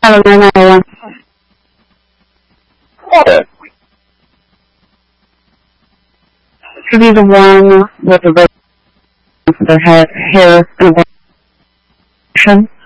Okay. To be the one with the red for their hair and abortion.